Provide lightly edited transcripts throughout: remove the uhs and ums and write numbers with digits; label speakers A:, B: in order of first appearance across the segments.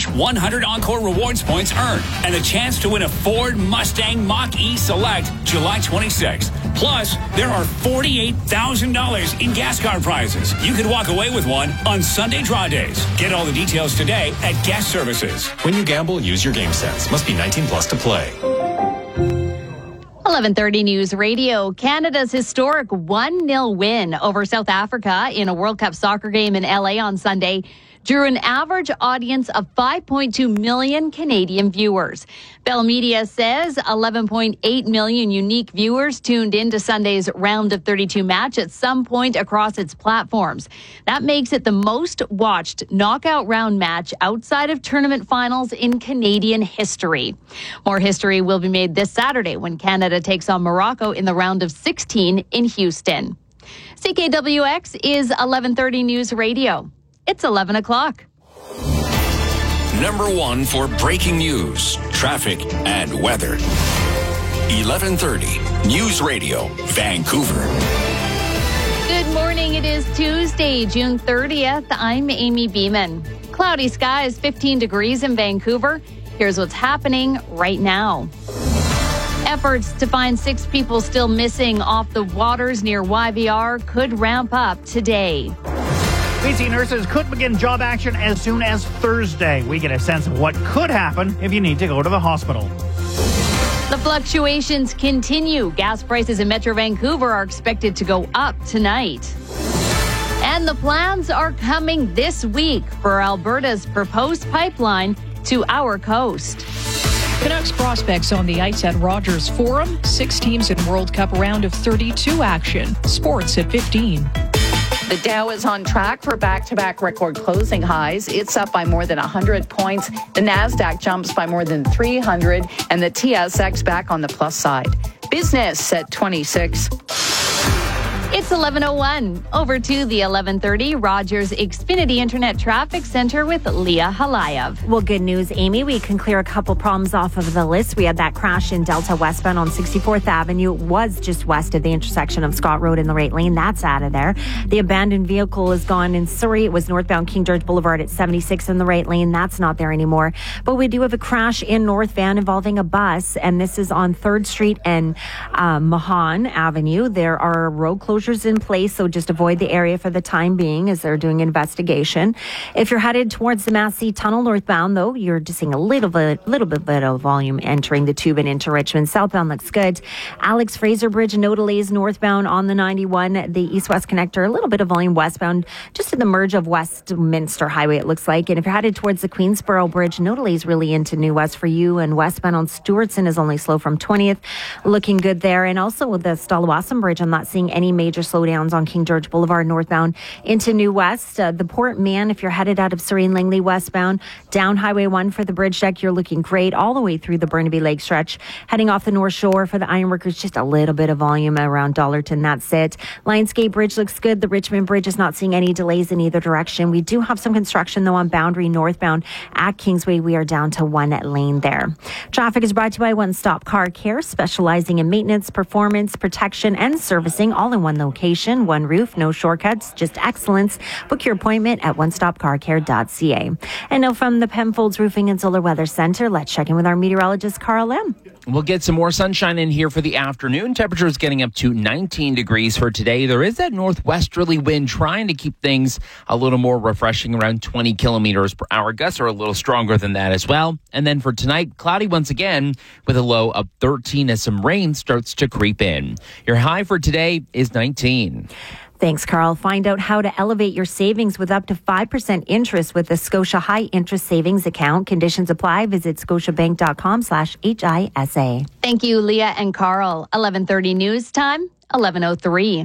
A: Challenge, 100 Encore Rewards points earned, and a chance to win a Ford Mustang Mach-E Select July 26th. Plus, there are $48,000 in gas card prizes. You could walk away with one on Sunday draw days. Get all the details today at Gas Services.
B: When you gamble, use your game sense. Must be 19 plus to play.
C: 11:30 News Radio. Canada's historic 1-0 win over South Africa in a World Cup soccer game in LA on Sunday drew an average audience of 5.2 million Canadian viewers. Bell Media says 11.8 million unique viewers tuned into Sunday's round of 32 match at some point across its platforms. That makes it the most watched knockout round match outside of tournament finals in Canadian history. More history will be made this Saturday when Canada takes on Morocco in the round of 16 in Houston. CKWX is 11:30 News Radio. It's 11 o'clock.
A: Number one for breaking news, traffic, and weather. 11:30 News Radio, Vancouver.
C: Good morning. It is Tuesday, June 30th. I'm Amy Beeman. Cloudy skies, 15 degrees in Vancouver. Here's what's happening right now. Efforts to find 6 people still missing off the waters near YVR could ramp up today.
D: BC nurses could begin job action as soon as Thursday. We get a sense of what could happen if you need to go to the hospital.
C: The fluctuations continue. Gas prices in Metro Vancouver are expected to go up tonight. And the plans are coming this week for Alberta's proposed pipeline to our coast.
E: Canucks prospects on the ice at Rogers Forum. 6 teams in World Cup round of 32 action. Sports at 15.
F: The Dow is on track for back-to-back record closing highs. It's up by more than 100 points. The Nasdaq jumps by more than 300, and the TSX back on the plus side. Business at 26.
C: It's 11:01. Over to the 11:30 Rogers Xfinity Internet Traffic Center with Leah Halayev.
G: Well, good news, Amy. We can clear a couple problems off of the list. We had that crash in Delta westbound on 64th Avenue. It was just west of the intersection of Scott Road in the right lane. That's out of there. The abandoned vehicle is gone in Surrey. It was northbound King George Boulevard at 76 in the right lane. That's not there anymore. But we do have a crash in North Van involving a bus, and this is on 3rd Street and Mahan Avenue. There are road closures in place, so just avoid the area for the time being as they're doing investigation. If you're headed towards the Massey Tunnel northbound, though, you're just seeing a little bit of volume entering the tube and into Richmond. Southbound looks good. Alex Fraser Bridge, no delays northbound on the 91. The east-west connector, a little bit of volume westbound, just at the merge of Westminster Highway, it looks like. And if you're headed towards the Queensboro Bridge, no delays really into New West for you. And westbound on Stewartson is only slow from 20th. Looking good there. And also with the Stalawasan Bridge, I'm not seeing any major slowdowns on King George Boulevard northbound into New West. The Port Mann, if you're headed out of Surrey and Langley westbound, down Highway 1 for the bridge deck, you're looking great all the way through the Burnaby Lake stretch. Heading off the North Shore for the Ironworkers, just a little bit of volume around Dollarton. That's it. Lionsgate Bridge looks good. The Richmond Bridge is not seeing any delays in either direction. We do have some construction, though, on Boundary northbound at Kingsway. We are down to 1 lane there. Traffic is brought to you by One Stop Car Care, specializing in maintenance, performance, protection, and servicing, all in one location. One roof, no shortcuts, just excellence. Book your appointment at onestopcarcare.ca. And now from the Penfolds Roofing and Solar Weather Center, let's check in with our meteorologist, Carl M.
H: We'll get some more sunshine in here for the afternoon. Temperatures getting up to 19 degrees for today. There is that northwesterly wind trying to keep things a little more refreshing, around 20 kilometers per hour. Gusts are a little stronger than that as well. And then for tonight, cloudy once again with a low of 13 as some rain starts to creep in. Your high for today is 19.
G: Thanks, Carl. Find out how to elevate your savings with up to 5% interest with the Scotia High Interest Savings Account. Conditions apply. Visit scotiabank.com/HISA.
C: Thank you, Leah and Carl. 11:30 news time, 11:03.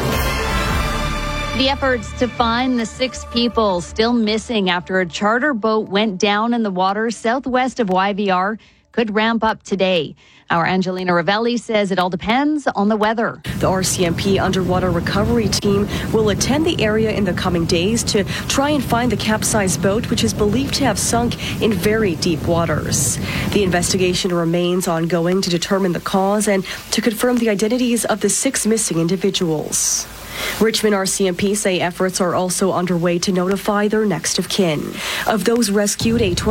C: The efforts to find the 6 people still missing after a charter boat went down in the water southwest of YVR could ramp up today. Our Angelina Ravelli says it all depends on the weather.
I: The RCMP Underwater Recovery Team will attend the area in the coming days to try and find the capsized boat, which is believed to have sunk in very deep waters. The investigation remains ongoing to determine the cause and to confirm the identities of the 6 missing individuals. Richmond RCMP say efforts are also underway to notify their next of kin. Of those rescued, a